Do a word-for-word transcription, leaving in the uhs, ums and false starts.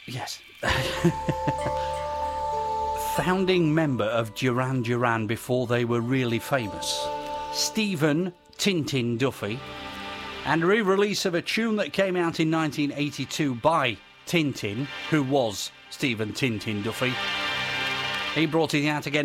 Yes. Founding member of Duran Duran before they were really famous. Stephen Tintin Duffy. And a re-release of a tune that came out in nineteen eighty-two by Tintin, who was Stephen Tintin Duffy. He brought it out again